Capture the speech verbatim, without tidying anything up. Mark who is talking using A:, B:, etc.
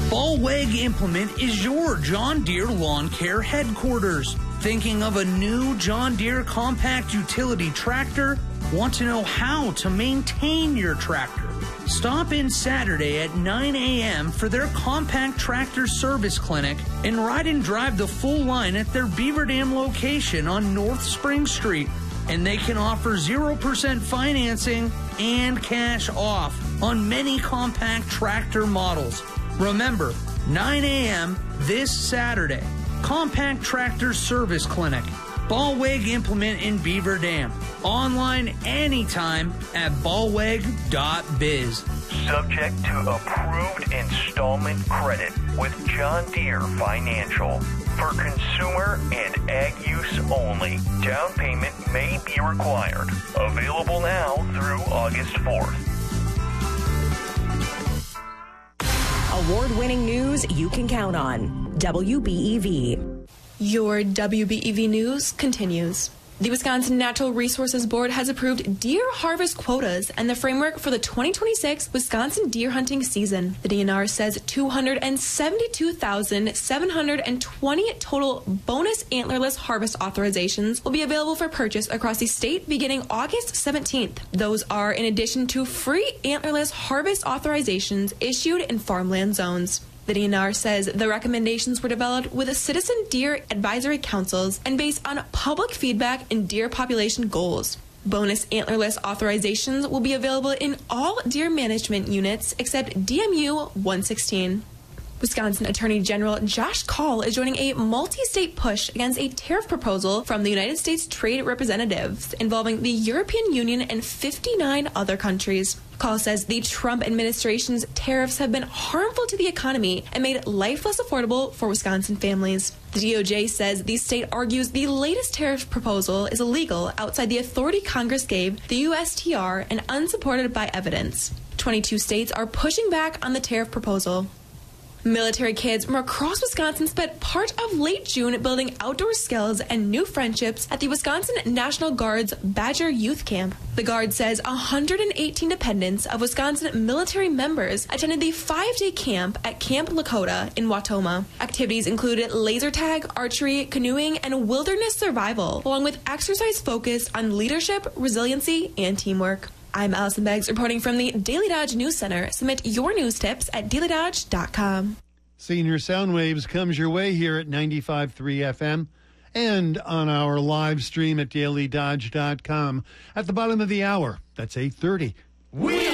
A: Ballweg Implement is your John Deere lawn care headquarters. Thinking of a new John Deere compact utility tractor? Want to know how to maintain your tractor? Stop in Saturday at nine a.m. for their compact tractor service clinic and ride and drive the full line at their Beaver Dam location on North Spring Street. And they can offer zero percent financing and cash off on many compact tractor models. Remember, nine a.m. this Saturday. Compact Tractor Service Clinic. Ballweg Implement in Beaver Dam. Online anytime at ballweg dot biz.
B: Subject to approved installment credit with John Deere Financial. For consumer and ag use only. Down payment may be required. Available now through August fourth.
C: Award-winning news you can count on. W B E V.
D: Your W B E V news continues. The Wisconsin Natural Resources Board has approved deer harvest quotas and the framework for the twenty twenty-six Wisconsin deer hunting season. The D N R says two hundred seventy-two thousand seven hundred twenty total bonus antlerless harvest authorizations will be available for purchase across the state beginning August seventeenth. Those are in addition to free antlerless harvest authorizations issued in farmland zones. The D N R says the recommendations were developed with citizen deer advisory councils and based on public feedback and deer population goals. Bonus antlerless authorizations will be available in all deer management units except D M U one sixteen. Wisconsin Attorney General Josh Kaul is joining a multi-state push against a tariff proposal from the United States Trade Representatives involving the European Union and fifty-nine other countries. Kaul says the Trump administration's tariffs have been harmful to the economy and made life less affordable for Wisconsin families. The D O J says the state argues the latest tariff proposal is illegal outside the authority Congress gave the U S T R and unsupported by evidence. twenty-two states are pushing back on the tariff proposal. Military kids from across Wisconsin spent part of late June building outdoor skills and new friendships at the Wisconsin National Guard's Badger Youth Camp. The Guard says one hundred eighteen dependents of Wisconsin military members attended the five-day camp at Camp Lakota in Wautoma. Activities included laser tag, archery, canoeing, and wilderness survival, along with exercise focused on leadership, resiliency, and teamwork. I'm Allison Beggs reporting from the Daily Dodge News Center. Submit your news tips at daily dodge dot com.
E: Senior Sound Waves comes your way here at ninety-five point three F M and on our live stream at daily dodge dot com. At the bottom of the hour, that's eight thirty. We